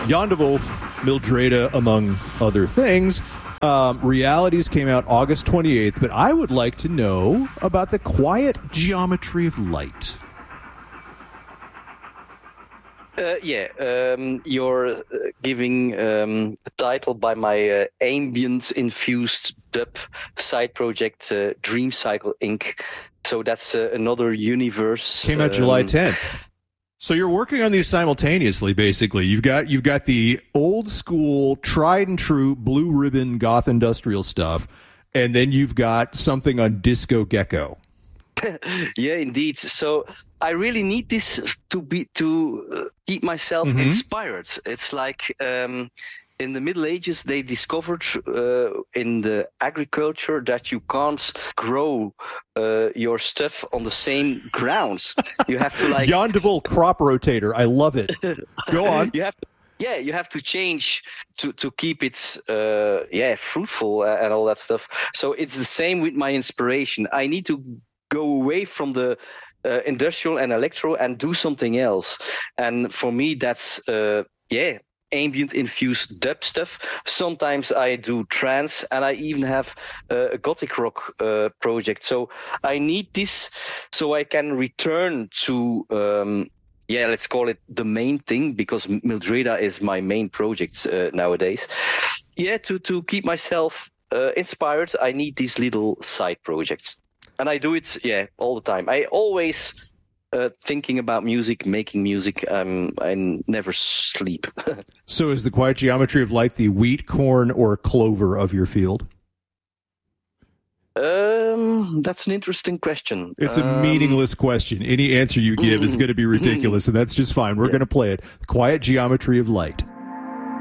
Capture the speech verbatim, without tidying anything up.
Jan de Wolf, Mildreda, among other things. Um, Realities came out August twenty-eighth, but I would like to know about the Quiet Geometry of Light. Uh, yeah, um, you're uh, giving um, a title by my uh, ambient-infused dub side project, uh, Dream Cycle Incorporated. So that's uh, another universe. Came out um, July tenth. So you're working on these simultaneously, basically. You've got you've got the old school, tried and true blue ribbon goth industrial stuff, and then you've got something on Disco Gecko. Yeah, indeed. So I really need this to be to uh, keep myself mm-hmm. inspired. It's like um, in the Middle Ages, they discovered uh, in the agriculture that you can't grow uh, your stuff on the same grounds. You have to like Jan de Wolf crop rotator. I love it. Go on. You have to, yeah, you have to change to to keep it uh, yeah fruitful and all that stuff. So it's the same with my inspiration. I need to go away from the uh, industrial and electro and do something else. And for me, that's, uh, yeah, ambient infused dub stuff. Sometimes I do trance, and I even have uh, a gothic rock uh, project. So I need this so I can return to, um, yeah, let's call it the main thing, because Mildreda is my main project uh, nowadays. Yeah, to, to keep myself uh, inspired, I need these little side projects. And I do it, yeah, all the time. I always uh, thinking about music, making music. Um, I never sleep. So is the Quiet Geometry of Light the wheat, corn, or clover of your field? Um, that's an interesting question. It's a um, meaningless question. Any answer you give is going to be ridiculous, and that's just fine. We're yeah. going to play it. The Quiet Geometry of Light.